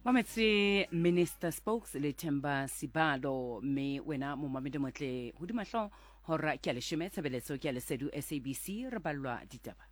Mametse Minister Spokes le Themba Sibalo me wena mo mamedi motle hodimahlo hora ke a leshome tshebeletso ke a lesedu SABC re balwa ditaba